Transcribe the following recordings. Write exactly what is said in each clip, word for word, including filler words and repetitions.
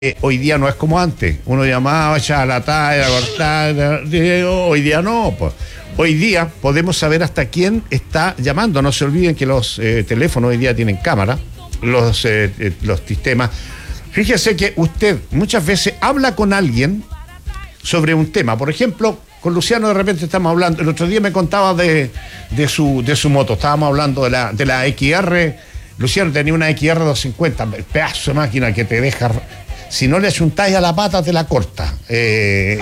Eh, hoy día no es como antes. Uno llamaba, echaba la talla, cortar. Hoy día no, pues. Hoy día podemos saber hasta quién está llamando. No se olviden que los eh, teléfonos hoy día tienen cámara, los, eh, eh, los sistemas. Fíjese que usted muchas veces habla con alguien sobre un tema. Por ejemplo, con Luciano de repente estamos hablando. El otro día me contaba de, de, su, de su moto. Estábamos hablando de la, de la X R. Luciano tenía una X R doscientos cincuenta, pedazo de máquina que te deja. Si no le achuntáis a la pata, te la corta. Eh...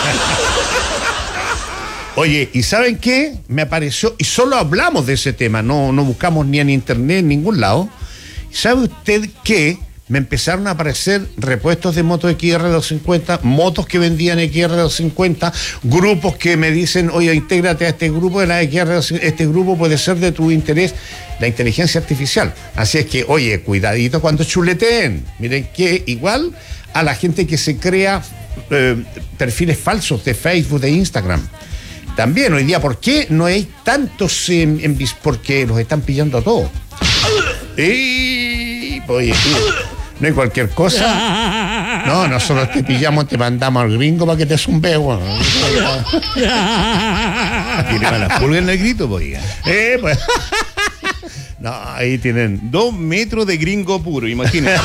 Oye, ¿y saben qué? Me apareció, y solo hablamos de ese tema, no, no buscamos ni en internet, en ningún lado. ¿Sabe usted qué? Me empezaron a aparecer repuestos de motos X R doscientos cincuenta, motos que vendían X R doscientos cincuenta, grupos que me dicen, oye, intégrate a este grupo de la X R doscientos cincuenta, este grupo puede ser de tu interés, la inteligencia artificial. Así es que, oye, cuidadito cuando chuleteen. Miren que igual a la gente que se crea eh, perfiles falsos de Facebook, de Instagram. También hoy día, ¿por qué no hay tantos en, en porque los están pillando a todos? Y, oye, no hay cualquier cosa. No, nosotros te pillamos, te mandamos al gringo para que te zumbe, weón. Tiene malas pulgas en el grito, pues. Eh, pues. No, ahí tienen dos metros de gringo puro, imagínate.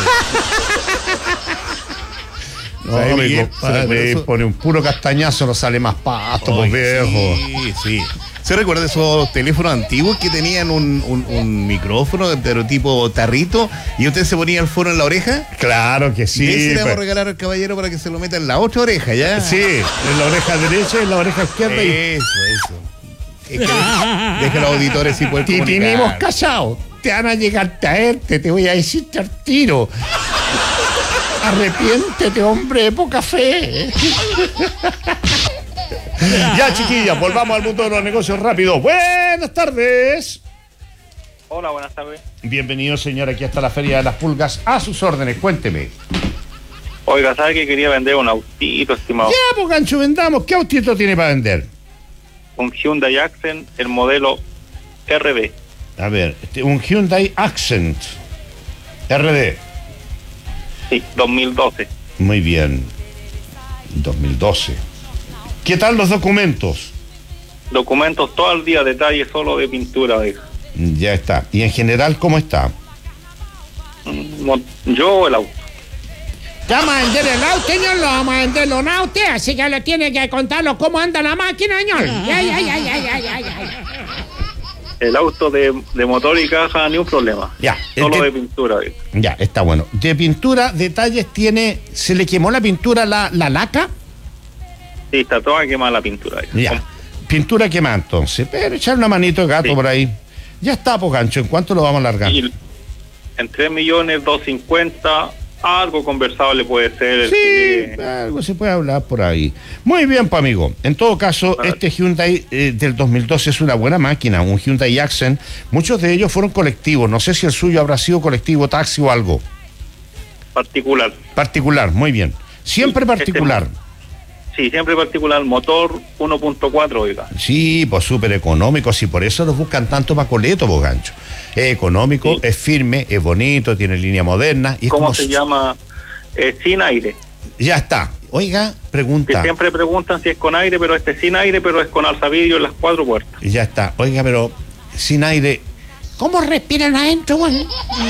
No, mi compadre, pone un puro castañazo, no sale más pasto, pues viejo. Sí, sí. ¿Se recuerda esos teléfonos antiguos que tenían un, un, un micrófono, pero tipo tarrito, y usted se ponía el foro en la oreja? Claro que sí. Y ese le vamos a regalar al caballero para que se lo meta en la otra oreja, ¿ya? Sí, en la oreja derecha y en la oreja izquierda. Eso, eso. Es que deja, deja los auditores si pueden comunicar. Te tenemos callado. Te van a llegar a traerte, te voy a decirte al tiro. Arrepiéntete, hombre de poca fe. Ya, chiquillas, volvamos al mundo de los negocios rápido. Buenas tardes. Hola, buenas tardes. Bienvenido, señor, aquí hasta la Feria de las Pulgas. A sus órdenes, cuénteme. Oiga, ¿sabe que quería vender un autito, estimado? Ya, pues, gancho, vendamos. ¿Qué autito tiene para vender? Un Hyundai Accent, el modelo R D. A ver, este, un Hyundai Accent R D. Sí, dos mil doce. Muy bien. dos mil doce. ¿Qué tal los documentos? Documentos todo el día, detalles solo de pintura, oiga. Ya está. ¿Y en general cómo está? Yo el auto. Vamos a vender el auto, señor, lo vamos a vender los autos, así que le tiene que contarnos cómo anda la máquina, señor. Ya, ya, ya, ya, ya, ya, ya. El auto de, de motor y caja, ni un problema. Ya. Solo que... de pintura, oiga. Ya, está bueno. De pintura, detalles tiene... ¿Se le quemó la pintura, la, la laca? Sí, está toda quemada la pintura, oiga. Ya. Pintura quemada, entonces. Pero echar una manito de gato, sí, por ahí. Ya está, pues, gancho. ¿En cuánto lo vamos a largar? Y en tres millones doscientos cincuenta, algo conversable puede ser. Sí, que... algo se puede hablar por ahí. Muy bien, pues, amigo. En todo caso, vale. Este Hyundai eh, del dos mil doce es una buena máquina, un Hyundai Accent. Muchos de ellos fueron colectivos. No sé si el suyo habrá sido colectivo, taxi o algo. Particular. Particular, muy bien. Siempre sí, particular. Este... Sí, siempre particular, motor uno punto cuatro, oiga. Sí, pues súper económico, sí, por eso los buscan tanto para Coleto, pues, gancho. Es económico, sí, es firme, es bonito, tiene línea moderna. Y es ¿Cómo como... se llama? Eh, sin aire. Ya está. Oiga, pregunta. Que siempre preguntan si es con aire, pero este es sin aire, pero es con alzavidrio en las cuatro puertas. Ya está. Oiga, pero sin aire, ¿cómo respiran adentro, güey? Eh...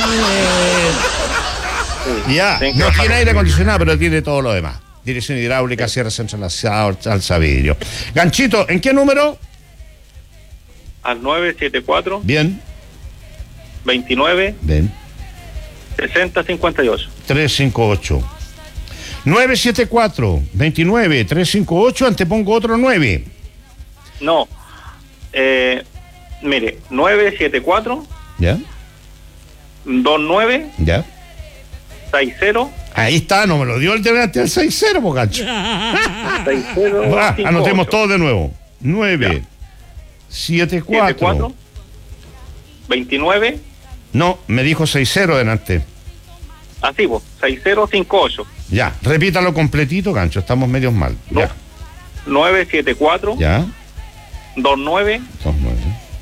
Sí, ya, no tiene aire acondicionado, pero tiene todo lo demás. Dirección hidráulica, cierre centralizado, alzavidrio. Ganchito, ¿en qué número? Al nueve siete cuatro. Bien. veintinueve. Bien. sesenta cincuenta y ocho. trescientos cincuenta y ocho. nueve siete cuatro, veintinueve, trescientos cincuenta y ocho, antepongo otro nueve. No. Eh, mire, nueve siete cuatro. Ya. veintinueve. Ya. sesenta. Ahí está, no me lo dio el delante del seis cero, bocacho. sesenta. Anotemos todo de nuevo. nueve siete cuatro. veintinueve. No, me dijo seis cero delante. Así, vos, sesenta cincuenta y ocho. Ya, repítalo completito, gancho, estamos medios mal. No. Ya. nueve siete cuatro. Ya. veintinueve. veintinueve.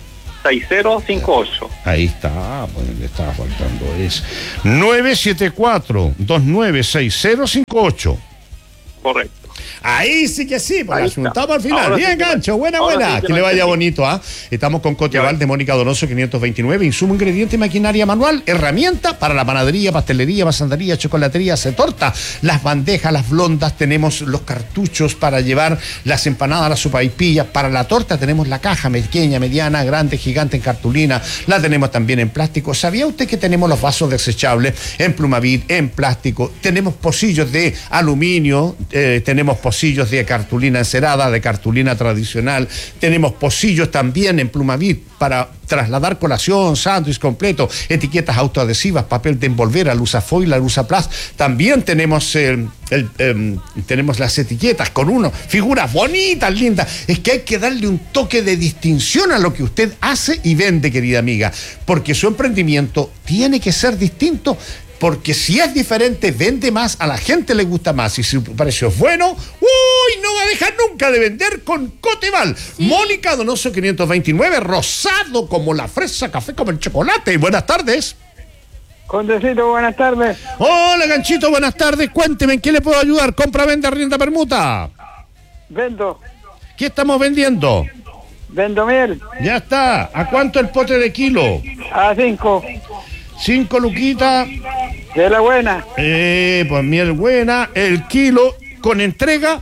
seis cero cinco ocho. Ahí está, pues le estaba faltando es nueve siete cuatro, dos nueve seis cero cinco ocho. Correcto. Ahí sí que sí, pues Ahí la está. juntamos al final. Ahora Bien, sí que- gancho, buena, ahora buena. sí que que le lo vaya entendí. bonito, ¿ah? Estamos con Coteval Ya. de Mónica Donoso quinientos veintinueve, insumo, ingrediente, maquinaria manual, herramienta para la panadería, pastelería, masandería, chocolatería, hace torta, las bandejas, las blondas, tenemos los cartuchos para llevar las empanadas, las sopaipillas, para la torta tenemos la caja pequeña, mediana, grande, gigante en cartulina, la tenemos también en plástico. ¿Sabía usted que tenemos los vasos desechables en Plumavit, en plástico? Tenemos pocillos de aluminio, eh, tenemos pocillos de cartulina encerada, de cartulina tradicional, tenemos pocillos también en Plumavit para trasladar colación, sándwich completo, etiquetas autoadhesivas, papel de envolver, alusafoil, alusaplast. También tenemos eh, el, eh, tenemos las etiquetas con uno, figuras bonitas, lindas. Es que hay que darle un toque de distinción a lo que usted hace y vende, querida amiga, porque su emprendimiento tiene que ser distinto. Porque si es diferente, vende más, a la gente le gusta más. Y si su precio es bueno, ¡uy! No va a dejar nunca de vender con Coteval. Mónica Donoso quinientos veintinueve, rosado como la fresa, café como el chocolate. Buenas tardes. Condecito, buenas tardes. Hola, Ganchito, buenas tardes. Cuénteme, ¿en qué le puedo ayudar? Compra, venta, arrienda, permuta. Vendo, ¿Qué estamos vendiendo? vendo miel Ya está. ¿A cuánto el pote de kilo? a cinco, Cinco luquitas. de la buena. Eh, pues miel buena. El kilo con entrega.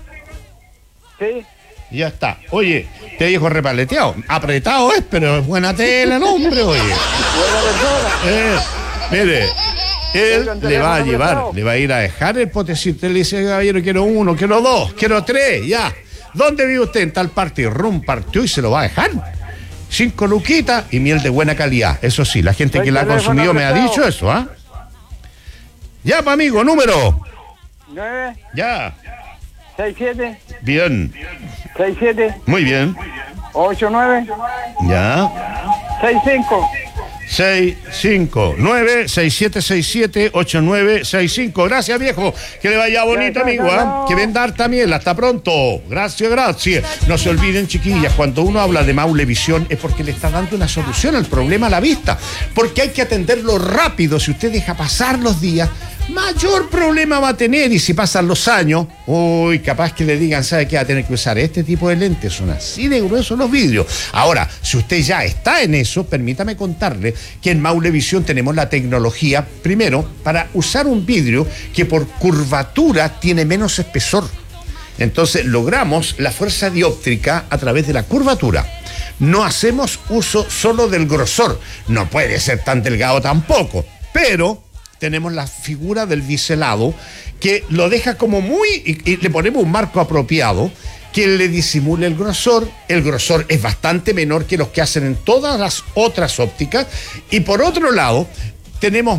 Sí, Ya está. Oye, te dijo repaleteado. Apretado es, pero es buena tela el hombre, oye. buena persona. Eh, mire, él Oigan, le va a teléfono llevar, prestado. le va a ir a dejar el potecito. Él le dice, caballero, quiero uno, quiero dos, quiero tres, ya. ¿Dónde vive usted? En tal parte. Y rum partió y se lo va a dejar. Cinco luquitas y miel de buena calidad. Eso sí, la gente Soy que la ha teléfono consumido me ha prestado. dicho eso, ¿ah? Ya, pa' amigo, número. nueve, Ya. seis, siete, Bien. seis, siete, Muy bien. ocho, nueve, Ya. seis, cinco. seis cinco nueve seis siete seis siete ocho nueve seis cinco. Gracias, viejo. Que le vaya bonito, Ya, ya, amigo. ya, ¿Ah? ya. Que venda harta miel. Hasta pronto. Gracias, gracias. No se olviden, chiquillas, cuando uno habla de Maulevisión es porque le está dando una solución al problema a la vista. Porque hay que atenderlo rápido. Si usted deja pasar los días, mayor problema va a tener. Y si pasan los años, uy, capaz que le digan, ¿sabe qué? Va a tener que usar este tipo de lentes. Son así de gruesos los vidrios. Ahora, si usted ya está en eso, permítame contarle que en Maulevisión tenemos la tecnología, primero, para usar un vidrio que por curvatura tiene menos espesor. Entonces logramos la fuerza dióptrica a través de la curvatura. No hacemos uso solo del grosor. No puede ser tan delgado tampoco, pero tenemos la figura del biselado que lo deja como muy... Y, y le ponemos un marco apropiado que le disimule el grosor. El grosor es bastante menor que los que hacen en todas las otras ópticas. Y por otro lado, tenemos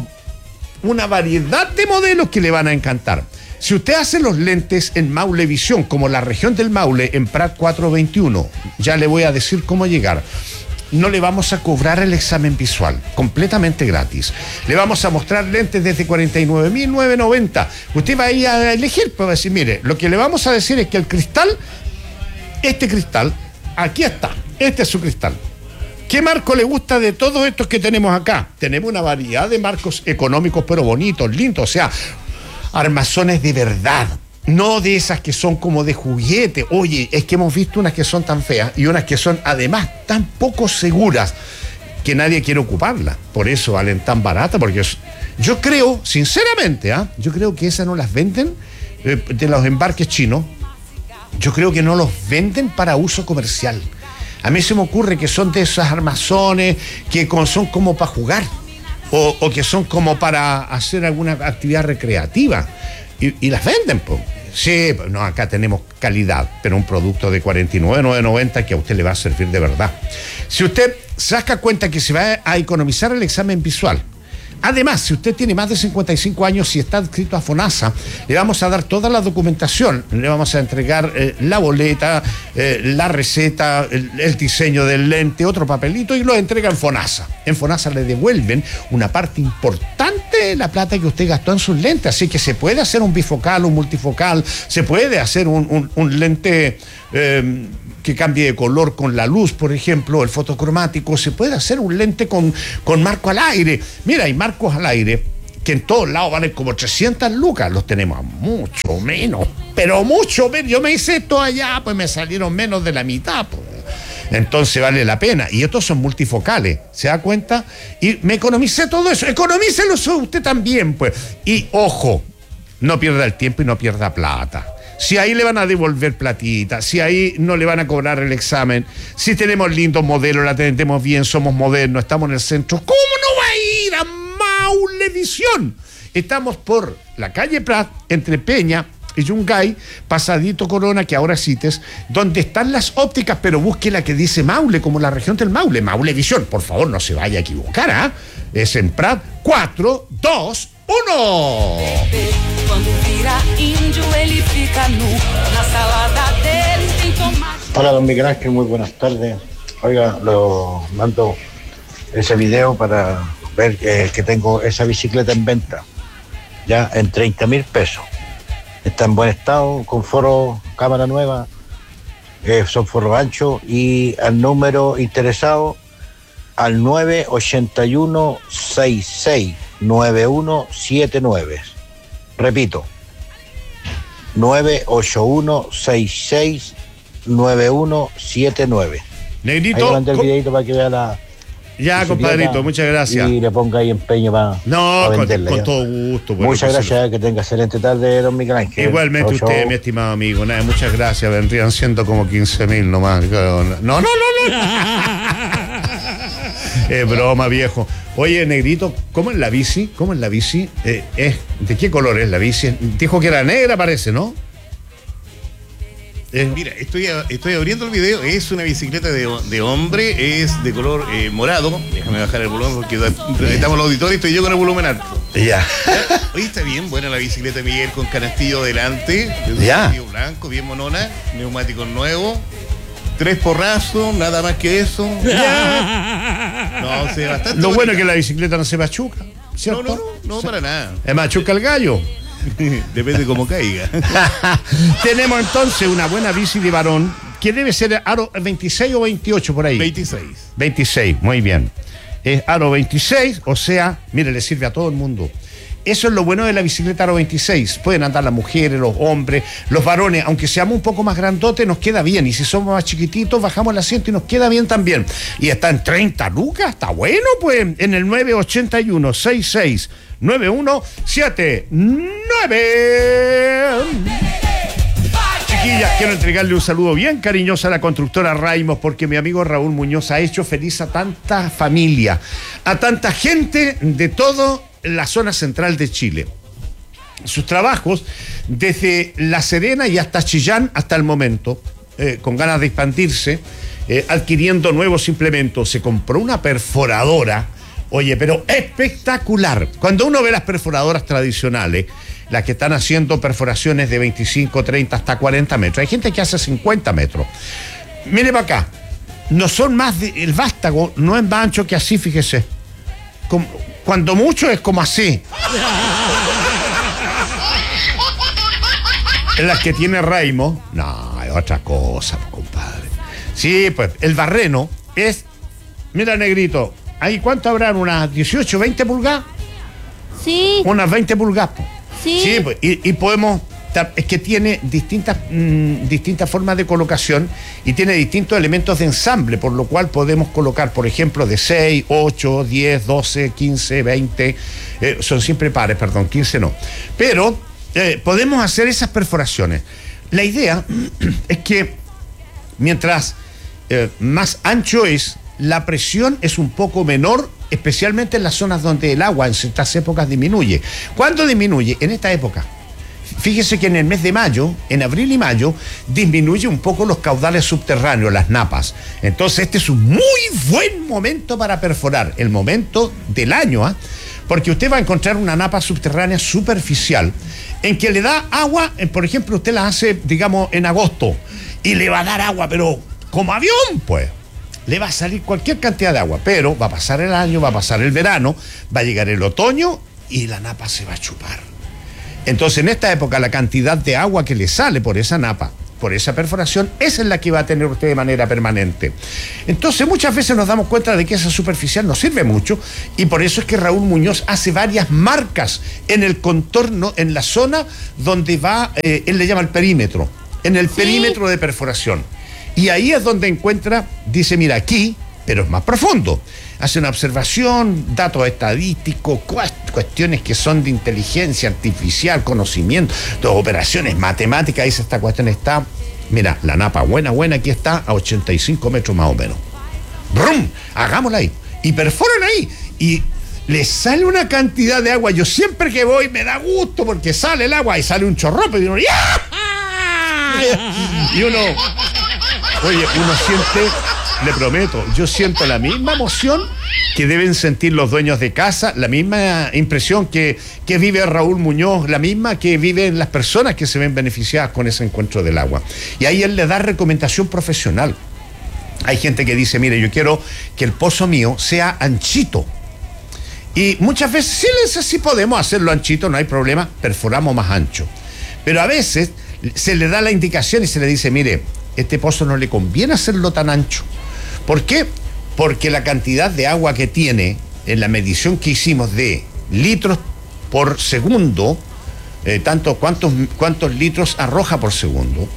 una variedad de modelos que le van a encantar. Si usted hace los lentes en Maulevisión, como la región del Maule, en Prat cuatrocientos veintiuno, ya le voy a decir cómo llegar. No le vamos a cobrar el examen visual, completamente gratis. Le vamos a mostrar lentes desde cuarenta y nueve mil novecientos noventa. Usted va a ir a elegir, pues va a decir, mire, lo que le vamos a decir es que el cristal, este cristal, aquí está, este es su cristal. ¿Qué marco le gusta de todos estos que tenemos acá? Tenemos una variedad de marcos económicos, pero bonitos, lindos, o sea, armazones de verdad. No de esas que son como de juguete. Oye, es que hemos visto unas que son tan feas y unas que son además tan poco seguras que nadie quiere ocuparlas. Por eso valen tan baratas, porque es- yo creo, sinceramente, ¿ah? yo creo que esas no las venden eh, de los embarques chinos. Yo creo que no los venden para uso comercial. A mí se me ocurre que son de esos armazones que con- son como para jugar o, o que son como para hacer alguna actividad recreativa y, y las venden, pues. Sí, pues, no, acá tenemos calidad, pero un producto de cuarenta y nueve mil novecientos noventa que a usted le va a servir de verdad. Si usted saca cuenta que se va a economizar el examen visual, además, si usted tiene más de cincuenta y cinco años y está adscrito a FONASA, le vamos a dar toda la documentación, le vamos a entregar eh, la boleta, eh, la receta, el, el diseño del lente, otro papelito y lo entrega en FONASA. En FONASA le devuelven una parte importante de la plata que usted gastó en sus lentes, así que se puede hacer un bifocal, un multifocal, se puede hacer un, un, un lente eh, que cambie de color con la luz, por ejemplo, el fotocromático, se puede hacer un lente con, con marco al aire. Mira, hay marcos al aire que en todos lados valen como trescientas lucas, los tenemos a mucho menos, pero mucho menos. Yo me hice esto allá, pues me salieron menos de la mitad, pues. Entonces vale la pena. Y estos son multifocales, ¿se da cuenta? Y me economicé todo eso. Economícelo usted también, pues. Y ojo, no pierda el tiempo y no pierda plata. Si ahí le van a devolver platita, si ahí no le van a cobrar el examen, si tenemos lindos modelos, la atendemos bien, somos modernos, estamos en el centro, ¿cómo no va a ir a Maulevisión? Estamos por la calle Prat, entre Peña y Yungay, pasadito Corona, que ahora cites, donde están las ópticas, pero busque la que dice Maule, como la región del Maule, Maulevisión, por favor, no se vaya a equivocar, ¿ah? ¿eh? Es en Prat cuatro dos uno. Hola, don Miguel Ángel, muy buenas tardes. Oiga, lo mando ese video para ver que, que tengo esa bicicleta en venta, ya en treinta mil pesos. Está en buen estado, con foro, cámara nueva, eh, son forros anchos, y al número interesado al nueve ocho uno seis seis nueve uno siete nueve. Repito, nueve ocho uno seis seis nueve uno siete nueve. Negrito, ahí mandé el co- videito para que vea la... Ya, compadrito, muchas gracias. Y le ponga ahí empeño para, No, para con, venderla. con ya. todo gusto. Bueno, Muchas pues, gracias, que tenga excelente tarde, don Miguel Ángel. igualmente Chau, usted, chau. mi estimado amigo. Nada, muchas gracias. Vendrían siendo como quince mil nomás. No, no, no, no. Es broma, viejo. Oye, Negrito, ¿cómo es la bici? ¿Cómo es la bici? Eh, es, ¿de qué color es la bici? Dijo que era negra, parece, ¿no? Eh, Mira, estoy, estoy abriendo el video. Es una bicicleta de, de hombre, es de color eh, morado. Déjame bajar el volumen porque estamos los auditores y estoy yo con el volumen alto. ya. Hoy está bien buena la bicicleta, Miguel, con canastillo delante, Ya. canastillo blanco, bien monona, neumáticos nuevos, tres porrazos, nada más que eso. Ya. No, sé, bastante Lo bueno bonita. es que la bicicleta no se machuca, No, ¿cierto? no, no, no, para nada. ¿Se machuca el gallo? Depende cómo caiga. Tenemos entonces una buena bici de varón que debe ser aro veintiséis o veintiocho por ahí. veintiséis. veintiséis, muy bien. Es aro veintiséis, o sea, mire, le sirve a todo el mundo. Eso es lo bueno de la bicicleta aro veintiséis. Pueden andar las mujeres, los hombres, los varones. Aunque seamos un poco más grandotes, nos queda bien. Y si somos más chiquititos, bajamos el asiento y nos queda bien también. Y está en treinta lucas, está bueno, pues. En el nueve ocho uno seis seis nueve uno siete nueve. Chiquillas, quiero entregarle un saludo bien cariñoso a la constructora Raimos, porque mi amigo Raúl Muñoz ha hecho feliz a tanta familia, a tanta gente de toda la zona central de Chile. Sus trabajos, desde La Serena y hasta Chillán hasta el momento, eh, con ganas de expandirse, eh, adquiriendo nuevos implementos. Se compró una perforadora, oye, pero espectacular. Cuando uno ve las perforadoras tradicionales, las que están haciendo perforaciones de veinticinco, treinta hasta cuarenta metros, hay gente que hace cincuenta metros. Mire para acá, no son más de, el vástago no es más ancho que así, fíjese. Como, cuando mucho es como así. Las que tiene Raimo, no, es otra cosa, compadre. Sí, pues el barreno es, mira, Negrito, ¿ahí cuánto habrán? ¿Unas dieciocho, veinte pulgadas? Sí, Unas veinte pulgadas. sí. Sí, pues, y, y podemos, es que tiene distintas, mmm, distintas formas de colocación y tiene distintos elementos de ensamble, por lo cual podemos colocar, por ejemplo, de seis, ocho, diez, doce, quince, veinte, eh, son siempre pares, perdón, quince no. Pero eh, podemos hacer esas perforaciones. La idea es que mientras eh, más ancho es, la presión es un poco menor, especialmente en las zonas donde el agua en ciertas épocas disminuye. ¿Cuándo disminuye? En esta época. Fíjese que en el mes de mayo, en abril y mayo, disminuye un poco los caudales subterráneos, las napas. Entonces este es un muy buen momento para perforar, el momento del año, ¿ah? Porque usted va a encontrar una napa subterránea superficial en que le da agua, eh, por ejemplo, usted la hace, digamos, en agosto y le va a dar agua, pero como avión, pues. Le va a salir cualquier cantidad de agua, pero va a pasar el año, va a pasar el verano, va a llegar el otoño y la napa se va a chupar. Entonces, en esta época, la cantidad de agua que le sale por esa napa, por esa perforación, esa es la que va a tener usted de manera permanente. Entonces, muchas veces nos damos cuenta de que esa superficial no sirve mucho y por eso es que Raúl Muñoz hace varias marcas en el contorno, en la zona donde va, eh, él le llama el perímetro, en el ¿Sí? perímetro de perforación. Y ahí es donde encuentra, dice, mira, aquí, pero es más profundo. Hace una observación, datos estadísticos, cuestiones que son de inteligencia artificial, conocimiento, de operaciones matemáticas. Dice, esta cuestión está, mira, la napa buena, buena, aquí está a ochenta y cinco metros más o menos. ¡Brum! Hagámosla ahí. Y perforan ahí. Y le sale una cantidad de agua. Yo siempre que voy me da gusto porque sale el agua y sale un chorrope y uno, ¡ya! Y uno... Oye, uno siente, le prometo, yo siento la misma emoción que deben sentir los dueños de casa, la misma impresión que, que vive Raúl Muñoz, la misma que viven las personas que se ven beneficiadas con ese encuentro del agua. Y ahí él le da recomendación profesional. Hay gente que dice, mire, yo quiero que el pozo mío sea anchito. Y muchas veces, sí, sí podemos hacerlo anchito, no hay problema, perforamos más ancho. Pero a veces se le da la indicación y se le dice, mire, este pozo no le conviene hacerlo tan ancho. ¿Por qué? Porque la cantidad de agua que tiene, en la medición que hicimos de litros por segundo, eh, tanto cuántos, cuántos litros arroja por segundo,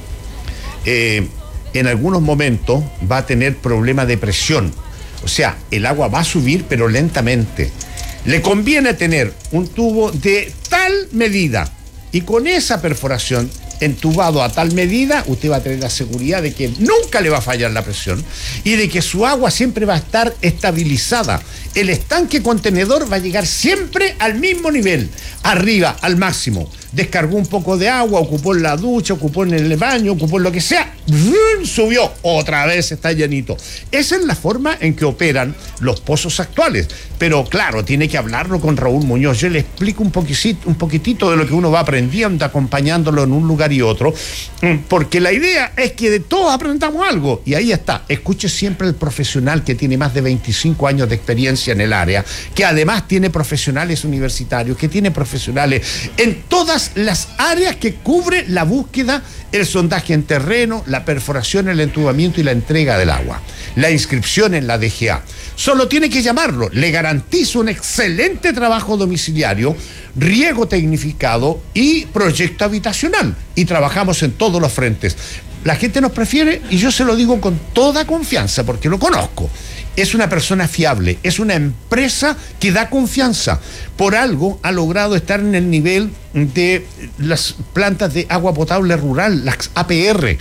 eh, en algunos momentos va a tener problema de presión. O sea, el agua va a subir, pero lentamente. Le conviene tener un tubo de tal medida y con esa perforación entubado a tal medida, usted va a tener la seguridad de que nunca le va a fallar la presión y de que su agua siempre va a estar estabilizada. El estanque contenedor va a llegar siempre al mismo nivel, arriba, al máximo. Descargó un poco de agua, ocupó en la ducha, ocupó en el baño, ocupó en lo que sea, subió, otra vez está llenito. Esa es la forma en que operan los pozos actuales. Pero claro, tiene que hablarlo con Raúl Muñoz. Yo le explico un poquitito, un poquitito de lo que uno va aprendiendo, acompañándolo en un lugar y otro, porque la idea es que de todos aprendamos algo. Y ahí está, escuche siempre al profesional que tiene más de veinticinco años de experiencia en el área, que además tiene profesionales universitarios, que tiene profesionales en todas las áreas que cubre la búsqueda, el sondaje en terreno, la perforación, el entubamiento y la entrega del agua, la inscripción en la D G A. Solo tiene que llamarlo, le garantizo un excelente trabajo domiciliario, riego tecnificado y proyecto habitacional, y trabajamos en todos los frentes. La gente nos prefiere, y yo se lo digo con toda confianza porque lo conozco. Es una persona fiable, es una empresa que da confianza. Por algo ha logrado estar en el nivel de las plantas de agua potable rural, las A P R.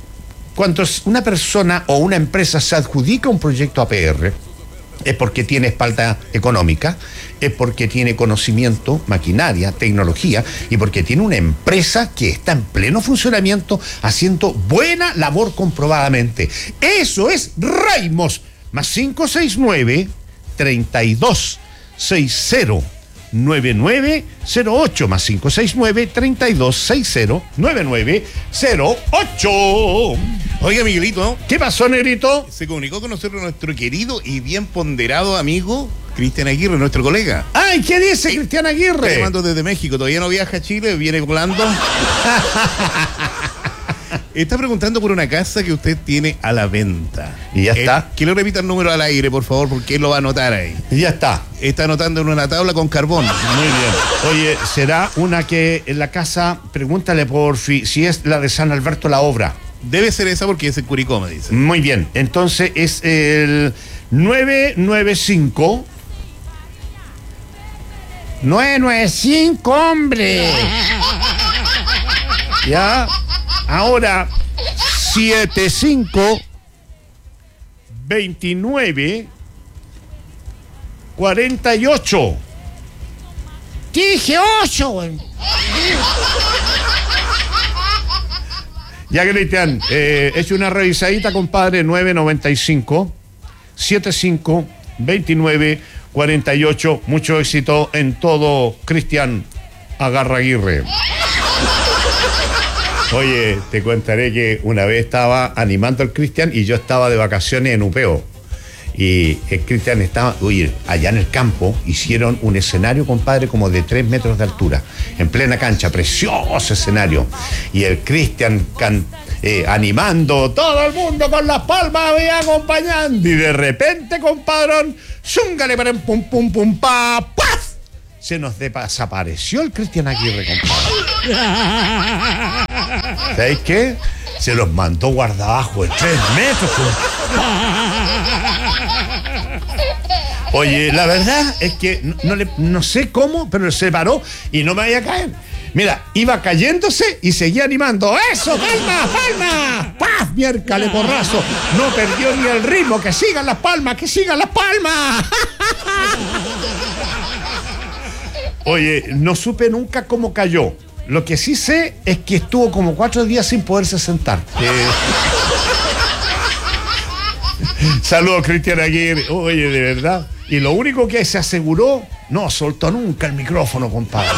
Cuando una persona o una empresa se adjudica un proyecto A P R, es porque tiene espalda económica, es porque tiene conocimiento, maquinaria, tecnología, y porque tiene una empresa que está en pleno funcionamiento haciendo buena labor comprobadamente. Eso es Raimos. Más cinco seis nueve, treinta y dos sesenta, nueve nueve cero ocho, más cinco seis nueve, treinta y dos sesenta, nueve nueve cero ocho. Oiga, Miguelito, ¿qué pasó, Negrito? Se comunicó con nosotros nuestro querido y bien ponderado amigo Cristian Aguirre, nuestro colega. Ay, ¿qué dice Cristian Aguirre? Está llamando desde México, todavía no viaja a Chile, viene volando. Está preguntando por una casa que usted tiene a la venta. Y ya eh, está. Que le repita el número al aire, por favor, porque él lo va a anotar ahí. Y ya está. Está anotando en una tabla con carbón. Muy bien. Oye, ¿será una que en la casa, pregúntale por si, si es la de San Alberto la obra? Debe ser esa porque es en Curicó, me dice. Muy bien. Entonces es el nueve nueve cinco. nueve nueve cinco, hombre. Ya. Ahora, siete cinco veintinueve cuarenta y ocho. Dije ocho, güey. Ya, Cristian, eh, hecho una revisadita, compadre. Nueve noventa y cinco, setenta y cinco, veintinueve, cuarenta y ocho. Mucho éxito en todo, Cristian Agarraguirre. Oye, te contaré que una vez estaba animando al Cristian y yo estaba de vacaciones en Upeo. Y el Cristian estaba, oye, allá en el campo hicieron un escenario, compadre, como de tres metros de altura, en plena cancha, precioso escenario. Y el Cristian can, eh, animando, todo el mundo con las palmas y acompañando. Y de repente, compadrón, zúngale para pum pum pum pa, ¡paf! Se nos desapareció el Cristian Aguirre, compadre. ¿Sabéis qué? Se los mandó guardabajo de tres metros. Oye, la verdad es que no, no, le, no sé cómo, pero se paró y no me vaya a caer. Mira, iba cayéndose y seguía animando. ¡Eso, palma, palma! ¡Paf! Miércale, porrazo. No perdió ni el ritmo. ¡Que sigan las palmas, que sigan las palmas! Oye, no supe nunca cómo cayó. Lo que sí sé es que estuvo como cuatro días sin poderse sentar. Eh... Saludos, Cristian Aguirre. Oye, de verdad. Y lo único que se aseguró, no soltó nunca el micrófono, compadre.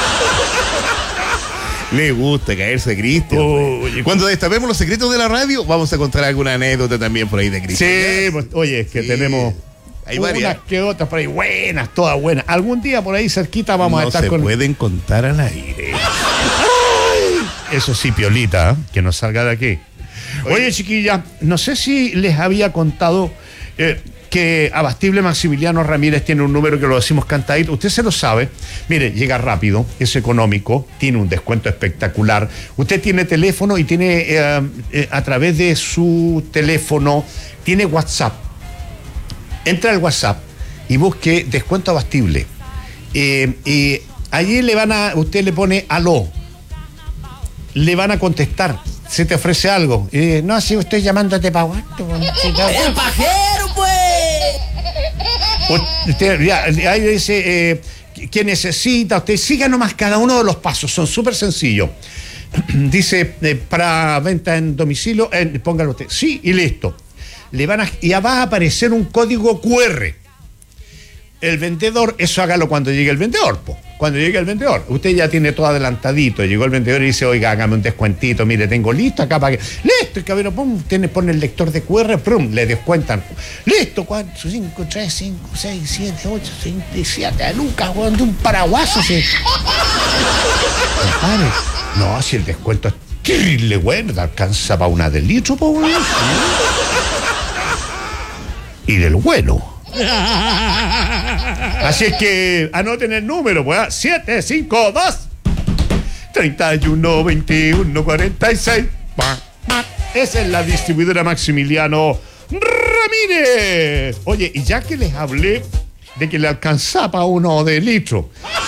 Le gusta caerse, Cristian. Oye, cuando destapemos los secretos de la radio, vamos a contar alguna anécdota también por ahí de Cristian. Sí, pues, oye, es que sí, tenemos... Hay unas varias. Que otras por ahí, buenas, todas buenas. Algún día por ahí cerquita vamos no a estar se con... No se pueden contar al aire. Ay, eso sí, Piolita, ¿eh? Que nos salga de aquí. Oye, Oye chiquilla, no sé si les había contado eh, que Abastible Maximiliano Ramírez tiene un número que lo decimos cantadito. Usted se lo sabe. Mire, llega rápido, es económico, tiene un descuento espectacular. Usted tiene teléfono y tiene eh, eh, a través de su teléfono, tiene WhatsApp. Entra al WhatsApp y busque descuento Abastible. Eh, eh, allí le van a, usted le pone aló. Le van a contestar. Se te ofrece algo. Eh, no, si estoy llamándote para guato. ¡El pajero, pues! Usted, ya, ahí dice, eh, ¿qué necesita? Usted siga nomás cada uno de los pasos. Son súper sencillos. Dice, eh, para venta en domicilio, eh, póngalo usted. Sí, y listo. Le van a, ya va a aparecer un código cu erre. El vendedor, eso hágalo cuando llegue el vendedor, po. Cuando llegue el vendedor, usted ya tiene todo adelantadito. Llegó el vendedor y dice, oiga, hágame un descuentito, mire, tengo listo acá para que. Listo, el cabrón, pum, tiene, pone el lector de cu erre, pum, le descuentan. Listo, cuatro, cinco, tres, cinco, seis, siete, ocho, siete, lucas, weón, de un paraguaso, sí. Compadre, no, si el descuento es terrible, bueno, te alcanza para una de litro, po, weón. Y del bueno. Así es que anoten el número, pues, siete cinco dos treinta y uno veintiuno cuarenta y seis. Esa es la distribuidora Maximiliano Ramírez. Oye, y ya que les hablé de que le alcanzaba uno de litro.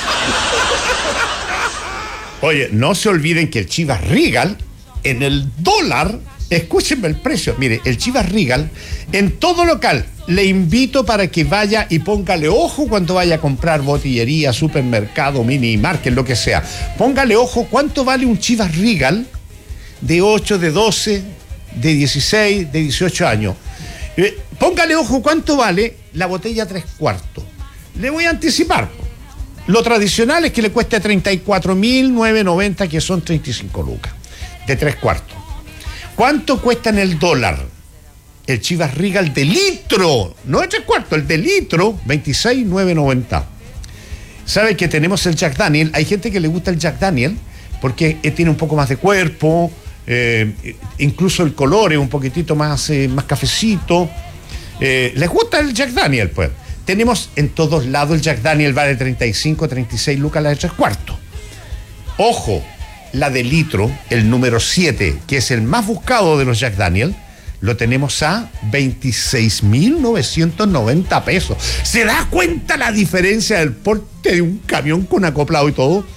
Oye, no se olviden que el Chivas Regal en el dólar, escúchenme el precio, mire, el Chivas Regal en todo local, le invito para que vaya y póngale ojo cuando vaya a comprar botillería, supermercado, mini market, lo que sea. Póngale ojo cuánto vale un Chivas Regal de ocho, de doce, de dieciséis, de dieciocho años. Eh, póngale ojo cuánto vale la botella tres cuartos. Le voy a anticipar. Lo tradicional es que le cueste treinta y cuatro mil novecientos noventa, que son treinta y cinco lucas, de tres cuartos. ¿Cuánto cuesta en el dólar el Chivas Regal de litro? No de tres cuartos, el de litro, veintiséis mil novecientos noventa. ¿Sabe que tenemos el Jack Daniel? Hay gente que le gusta el Jack Daniel porque eh, tiene un poco más de cuerpo, eh, incluso el color es un poquitito más, eh, más cafecito. Eh, ¿Les gusta el Jack Daniel? Pues tenemos en todos lados el Jack Daniel, vale treinta y cinco, treinta y seis lucas la de tres cuartos. Ojo, la de litro, el número siete, que es el más buscado de los Jack Daniel, lo tenemos a veintiséis mil novecientos noventa pesos. ¿Se da cuenta la diferencia del porte de un camión con acoplado y todo?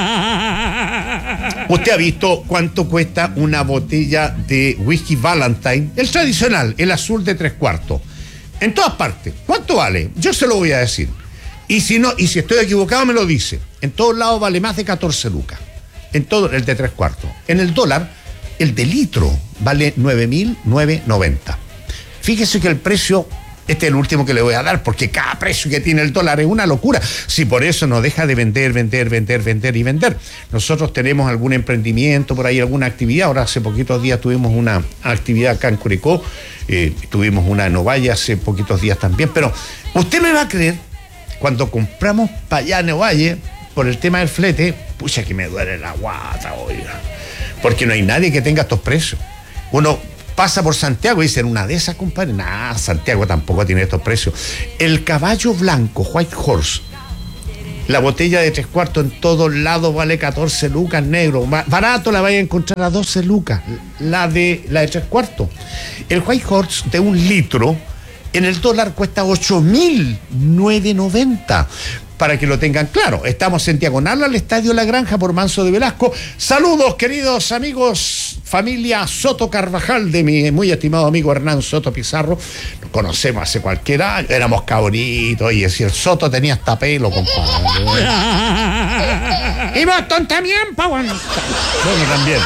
¿Usted ha visto cuánto cuesta una botella de whisky Valentine? El tradicional, el azul de tres cuartos. En todas partes. ¿Cuánto vale? Yo se lo voy a decir. Y si no, y si estoy equivocado me lo dice. En todos lados vale más de catorce lucas. En todo el de tres cuartos. En el dólar, el de litro vale nueve mil novecientos noventa. Fíjese que el precio Este es el último que le voy a dar, porque cada precio que tiene el dólar es una locura. Si por eso no deja de vender, vender, vender, vender y vender. Nosotros tenemos algún emprendimiento por ahí, alguna actividad. Ahora hace poquitos días tuvimos una actividad acá en Curicó, eh, tuvimos una en Ovalle hace poquitos días también. Pero usted me va a creer, cuando compramos para allá en Ovalle, por el tema del flete, pucha que me duele la guata, oiga. Porque no hay nadie que tenga estos precios. Uno pasa por Santiago y dicen, una de esas, compadre. Nah, Santiago tampoco tiene estos precios. El caballo blanco, White Horse, la botella de tres cuartos en todos lados vale catorce lucas, negro. Barato la vais a encontrar a doce lucas. La de, la de tres cuartos. El White Horse de un litro en el dólar cuesta ocho mil novecientos noventa. Para que lo tengan claro, estamos en diagonal al Estadio La Granja por Manso de Velasco. Saludos, queridos amigos, familia Soto Carvajal, de mi muy estimado amigo Hernán Soto Pizarro. Nos conocemos hace cualquier año, éramos cabritos, y si el Soto tenía hasta pelo, compadre. Y Boston también, pa' bueno. Bueno, también.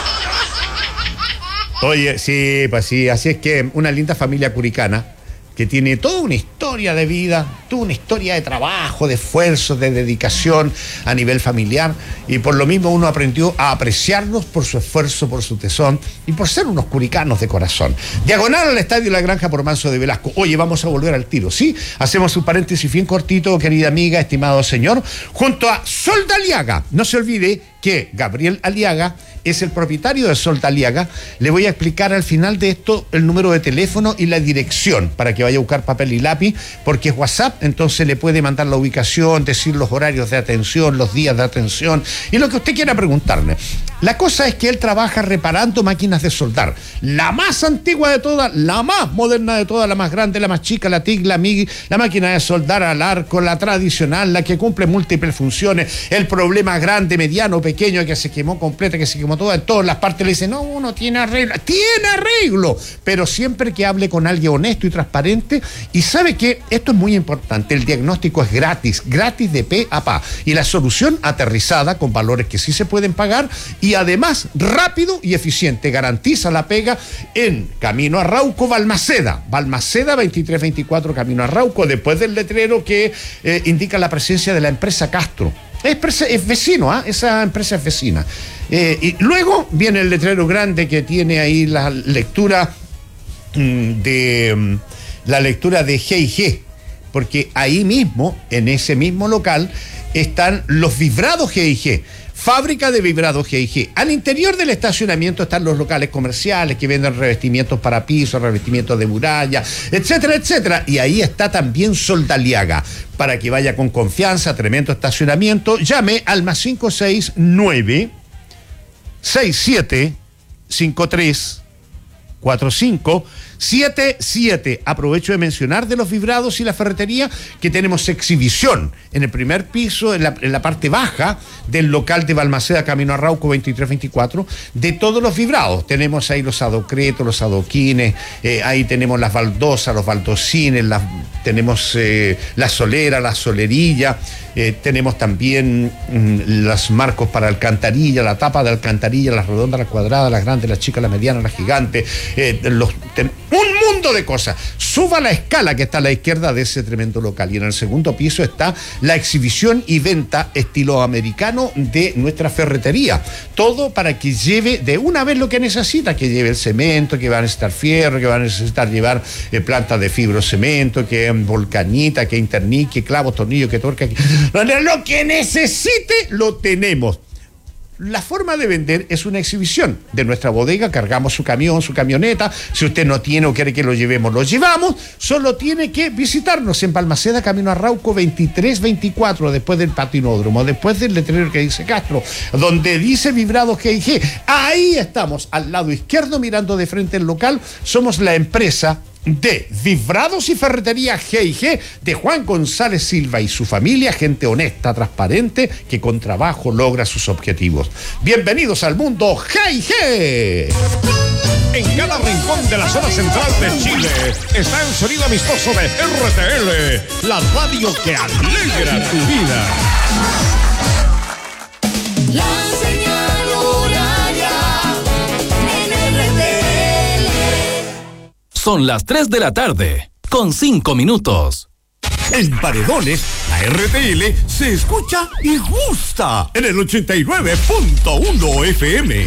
Oye, sí, pues sí, así es que una linda familia curicana, que tiene toda una historia de vida, toda una historia de trabajo, de esfuerzo, de dedicación a nivel familiar, y por lo mismo uno aprendió a apreciarlos por su esfuerzo, por su tesón y por ser unos curicanos de corazón. Diagonal al Estadio La Granja por Manso de Velasco. Oye, vamos a volver al tiro, ¿sí? Hacemos un paréntesis bien cortito, querida amiga, estimado señor, junto a Sol de Aliaga. No se olvide que Gabriel Aliaga es el propietario de Sol de Aliaga. Le voy a explicar al final de esto el número de teléfono y la dirección para que vaya a buscar papel y lápiz, porque es WhatsApp, entonces le puede mandar la ubicación, decir los horarios de atención, los días de atención y lo que usted quiera preguntarle. La cosa es que él trabaja reparando máquinas de soldar, la más antigua de todas, la más moderna de todas, la más grande, la más chica, la T I G, la M I G, la máquina de soldar al arco, la tradicional, la que cumple múltiples funciones, el problema grande, mediano, pequeño, que se quemó completa, que se quemó toda, en todas las partes le dicen, no, uno tiene arreglo, tiene arreglo, pero siempre que hable con alguien honesto y transparente. Y sabe que esto es muy importante, el diagnóstico es gratis, gratis de pe a pa, y la solución aterrizada con valores que sí se pueden pagar, y además rápido y eficiente, garantiza la pega en Camino a Rauco, Balmaceda, Balmaceda veintitrés veinticuatro, Camino a Rauco, después del letrero que eh, indica la presencia de la empresa Castro. Es, es vecino, ¿ah? ¿eh? Esa empresa es vecina. Eh, y luego viene el letrero grande que tiene ahí la lectura mmm, de mmm, la lectura de G y G, porque ahí mismo, en ese mismo local, están los vibrados G y G. Fábrica de vibrados G y G. Al interior del estacionamiento están los locales comerciales que venden revestimientos para pisos, revestimientos de muralla, etcétera, etcétera. Y ahí está también Sol de Aliaga. Para que vaya con confianza, tremendo estacionamiento, llame al más cinco seis nueve seis siete cinco tres cuatro cinco siete siete. Aprovecho de mencionar de los vibrados y la ferretería que tenemos exhibición en el primer piso, en la, en la parte baja del local de Balmaceda, Camino a Rauco veintitrés veinticuatro, de todos los vibrados. Tenemos ahí los adocretos, los adoquines, eh, ahí tenemos las baldosas, los baldocines, las, tenemos eh, la solera, la solerilla, eh, tenemos también mm, los marcos para alcantarilla, la tapa de alcantarilla, las redondas, las cuadradas, las grandes, las chicas, las medianas, las gigantes, eh, los... Ten, un mundo de cosas. Suba la escala que está a la izquierda de ese tremendo local, y en el segundo piso está la exhibición y venta estilo americano de nuestra ferretería. Todo para que lleve de una vez lo que necesita, que lleve el cemento, que va a necesitar fierro, que va a necesitar llevar eh, plantas de fibrocemento, que volcanita, que internique, clavos, tornillos, que tuerca, que... lo que necesite lo tenemos. La forma de vender es una exhibición de nuestra bodega, cargamos su camión, su camioneta, si usted no tiene o quiere que lo llevemos, lo llevamos, solo tiene que visitarnos en Balmaceda, Camino a Rauco veintitrés veinticuatro, después del patinódromo, después del letrero que dice Castro, donde dice vibrados G y G, ahí estamos, al lado izquierdo, mirando de frente el local, somos la empresa de vibrados y ferretería G y G de Juan González Silva y su familia, gente honesta, transparente, que con trabajo logra sus objetivos. Bienvenidos al mundo G y G. En cada rincón de la zona central de Chile está el sonido amistoso de R T L, la radio que alegra tu vida. La señal horaria en R T L. Son las tres de la tarde con cinco minutos. En Paredones, la R T L se escucha y gusta en el ochenta y nueve punto uno F M.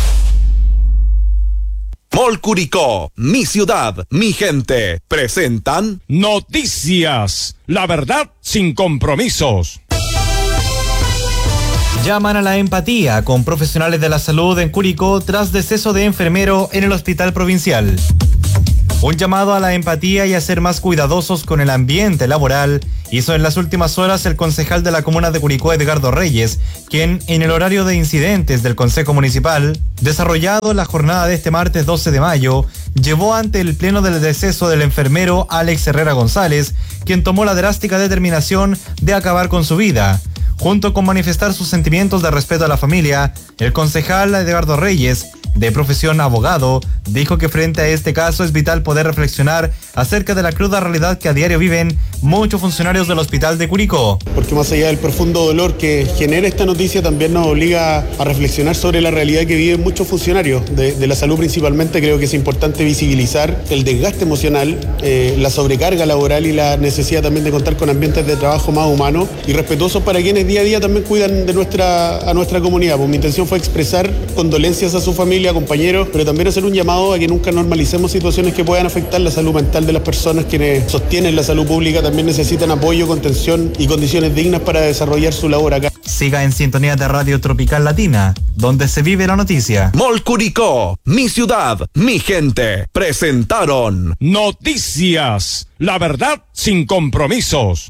Mall Curicó, mi ciudad, mi gente, presentan Noticias, la verdad sin compromisos. Llaman a la empatía con profesionales de la salud en Curicó tras deceso de enfermero en el hospital provincial. Un llamado a la empatía y a ser más cuidadosos con el ambiente laboral hizo en las últimas horas el concejal de la comuna de Curicó, Edgardo Reyes, quien en el horario de incidentes del Consejo Municipal, desarrollado en la jornada de este martes doce de mayo, llevó ante el pleno del deceso del enfermero Alex Herrera González, quien tomó la drástica determinación de acabar con su vida. Junto con manifestar sus sentimientos de respeto a la familia, el concejal Edgardo Reyes, de profesión abogado, dijo que frente a este caso es vital poder reflexionar acerca de la cruda realidad que a diario viven muchos funcionarios del hospital de Curicó. Porque más allá del profundo dolor que genera esta noticia, también nos obliga a reflexionar sobre la realidad que viven muchos funcionarios de, de la salud principalmente. Creo que es importante visibilizar el desgaste emocional, eh, la sobrecarga laboral y la necesidad también de contar con ambientes de trabajo más humanos y respetuosos para quienes día a día también cuidan de nuestra, a nuestra comunidad. Pues mi intención fue expresar condolencias a su familia, compañeros, pero también hacer un llamado a que nunca normalicemos situaciones que puedan afectar la salud mental de las personas. Quienes sostienen la salud pública también necesitan apoyo, contención y condiciones dignas para desarrollar su labor acá. Siga en sintonía de Radio Tropical Latina, donde se vive la noticia. Mall Curicó, mi ciudad, mi gente, presentaron Noticias, la verdad sin compromisos.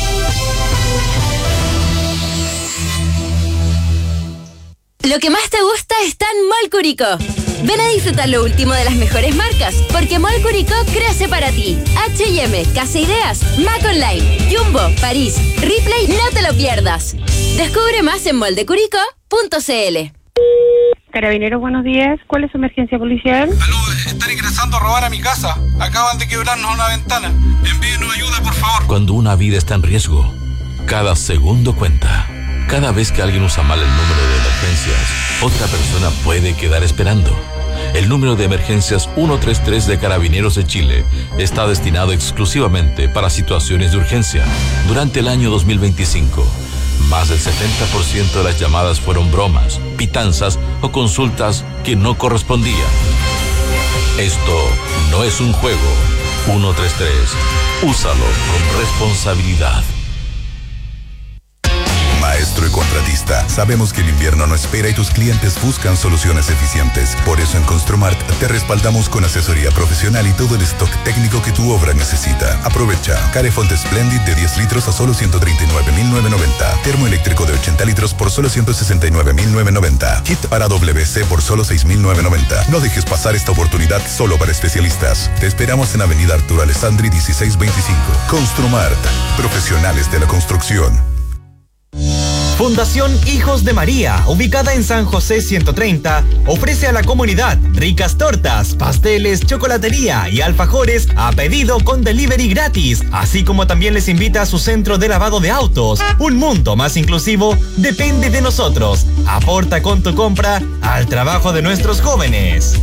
Lo que más te gusta está en Mall Curicó. Ven a disfrutar lo último de las mejores marcas, porque Mall Curicó crece para ti. H y M, Casa Ideas, Mac Online, Jumbo, París, Ripley, no te lo pierdas. Descubre más en mall de curicó punto c l. Carabineros, buenos días. ¿Cuál es su emergencia policial? Aló, están ingresando a robar a mi casa. Acaban de quebrarnos una ventana. Envíenos ayuda, por favor. Cuando una vida está en riesgo, cada segundo cuenta. Cada vez que alguien usa mal el número de emergencias, otra persona puede quedar esperando. El número de emergencias ciento treinta y tres de Carabineros de Chile está destinado exclusivamente para situaciones de urgencia. Durante el año dos mil veinticinco, más del setenta por ciento de las llamadas fueron bromas, pitanzas o consultas que no correspondían. Esto no es un juego. ciento treinta y tres. Úsalo con responsabilidad. Maestro y contratista, sabemos que el invierno no espera y tus clientes buscan soluciones eficientes. Por eso en Construmart te respaldamos con asesoría profesional y todo el stock técnico que tu obra necesita. Aprovecha. Carefont Splendid de diez litros a solo ciento treinta y nueve mil novecientos noventa. Termoeléctrico de ochenta litros por solo ciento sesenta y nueve mil novecientos noventa. Kit para W C por solo seis mil novecientos noventa. No dejes pasar esta oportunidad solo para especialistas. Te esperamos en Avenida Arturo Alessandri dieciséis veinticinco. Construmart. Profesionales de la construcción. Fundación Hijos de María, ubicada en San José ciento treinta, ofrece a la comunidad ricas tortas, pasteles, chocolatería y alfajores a pedido con delivery gratis, así como también les invita a su centro de lavado de autos. Un mundo más inclusivo depende de nosotros. Aporta con tu compra al trabajo de nuestros jóvenes.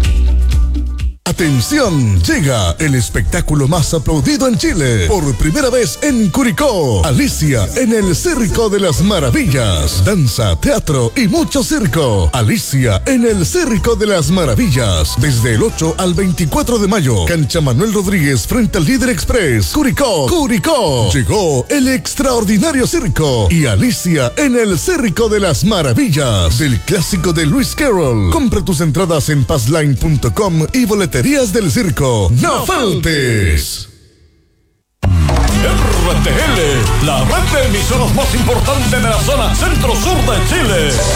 Atención, llega el espectáculo más aplaudido en Chile. Por primera vez en Curicó, Alicia en el Circo de las Maravillas. Danza, teatro y mucho circo. Alicia en el Circo de las Maravillas. Desde el ocho al veinticuatro de mayo. Cancha Manuel Rodríguez frente al Líder Express. Curicó, Curicó. Llegó el extraordinario circo. Y Alicia en el Circo de las Maravillas. Del clásico de Lewis Carroll. Compra tus entradas en passline punto com y boletería del circo. ¡No faltes! R T L, la red de emisoras más importante de la zona centro-sur de Chile.